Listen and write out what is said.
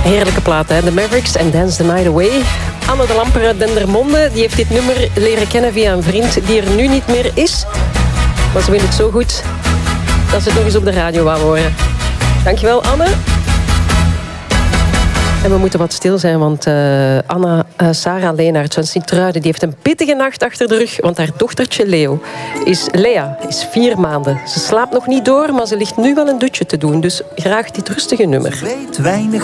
Heerlijke plaat, hè? The Mavericks en Dance the Night Away. Anne de Lamper uit Dendermonde die heeft dit nummer leren kennen via een vriend die er nu niet meer is. Maar ze vindt het zo goed dat ze het nog eens op de radio wou horen. Dankjewel, Anne. En we moeten wat stil zijn, want Sarah Leenaerts van Sint-Truiden die heeft een pittige nacht achter de rug, want haar dochtertje Lea is 4 maanden. Ze slaapt nog niet door, maar ze ligt nu wel een dutje te doen. Dus graag dit rustige nummer.